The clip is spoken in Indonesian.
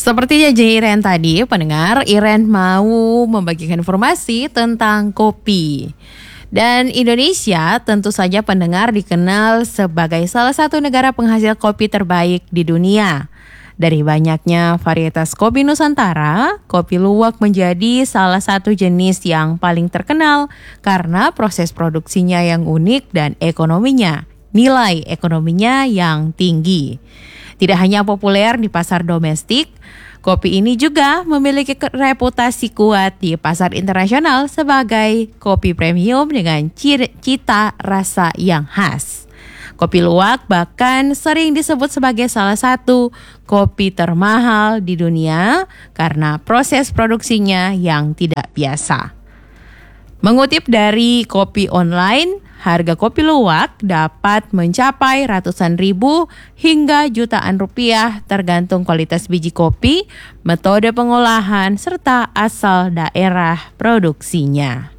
Seperti janji Iren tadi, pendengar, Iren mau membagikan informasi tentang kopi. Dan Indonesia tentu saja pendengar dikenal sebagai salah satu negara penghasil kopi terbaik di dunia. Dari banyaknya varietas kopi Nusantara, kopi luwak menjadi salah satu jenis yang paling terkenal karena proses produksinya yang unik dan nilai ekonominya yang tinggi. Tidak hanya populer di pasar domestik, kopi ini juga memiliki reputasi kuat di pasar internasional sebagai kopi premium dengan cita rasa yang khas. Kopi luwak bahkan sering disebut sebagai salah satu kopi termahal di dunia karena proses produksinya yang tidak biasa. Mengutip dari Kopi Online, harga kopi luwak dapat mencapai ratusan ribu hingga jutaan rupiah tergantung kualitas biji kopi, metode pengolahan, serta asal daerah produksinya.